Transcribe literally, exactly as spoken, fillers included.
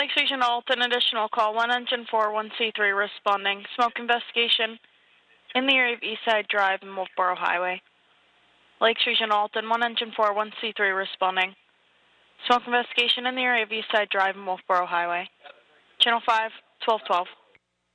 Lakes Region Alton, additional call, one engine four one C three responding. Smoke investigation in the area of Eastside Drive and Wolfboro Highway. Lakes Region Alton, one engine four one C three responding. Smoke investigation in the area of Eastside Drive and Wolfboro Highway. Channel five, twelve twelve.